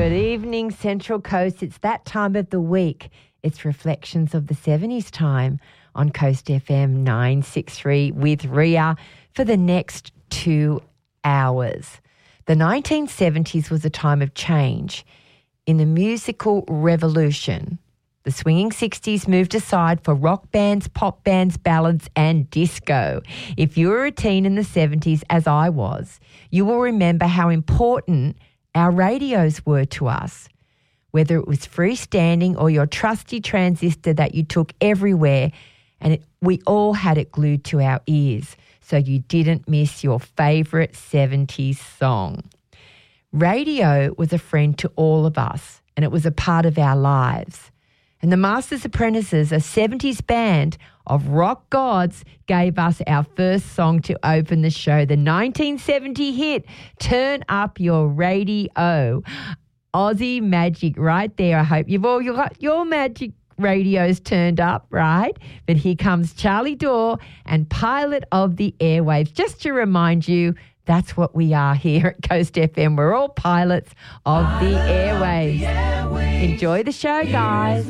Good evening, Central Coast. It's that time of the week. It's Reflections of the 70s time on Coast FM 963 with Ria for the next 2 hours. The 1970s was a time of change in the musical revolution. The swinging 60s moved aside for rock bands, pop bands, ballads and disco. If you were a teen in the 70s, as I was, you will remember how important our radios were to us. Whether it was freestanding or your trusty transistor that you took everywhere, and we all had it glued to our ears so you didn't miss your favourite 70s song. Radio was a friend to all of us, and it was a part of our lives. And the Masters Apprentices, a 70s band of rock gods, gave us our first song to open the show, the 1970 hit, Turn Up Your Radio. Aussie magic right there. I hope you've all got your magic radios turned up, right? But here comes Charlie Dore and Pilot of the Airwaves. Just to remind you, that's what we are here at Coast FM. We're all pilots of the airwaves. Enjoy the show, guys.